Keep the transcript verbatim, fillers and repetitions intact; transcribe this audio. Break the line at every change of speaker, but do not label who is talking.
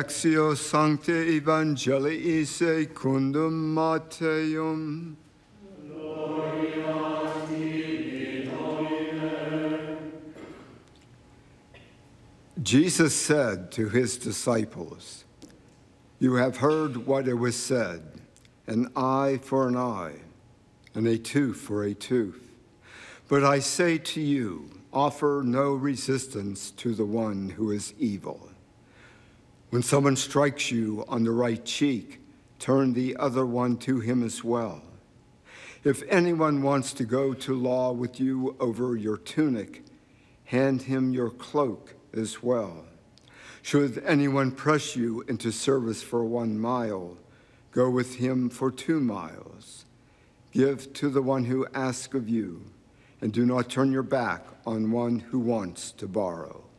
Lectio Sancte Evangelii secundum Matteum. Gloria tibi, Domine. Jesus said to his disciples, "You have heard what it was said, an eye for an eye, and a tooth for a tooth. But I say to you, offer no resistance to the one who is evil. When someone strikes you on the right cheek, turn the other one to him as well. If anyone wants to go to law with you over your tunic, hand him your cloak as well. Should anyone press you into service for one mile, go with him for two miles. Give to the one who asks of you, and do not turn your back on one who wants to borrow."